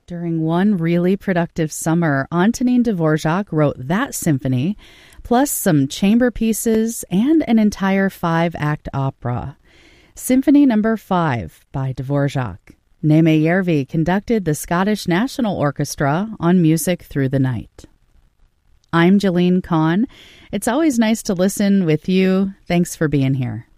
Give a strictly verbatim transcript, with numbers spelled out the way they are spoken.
During one really productive summer, Antonin Dvorak wrote that symphony, plus some chamber pieces and an entire five-act opera. Symphony Number Five by Dvorak. Neeme Järvi conducted the Scottish National Orchestra on Music Through the Night. I'm Jalene Kahn. It's always nice to listen with you. Thanks for being here.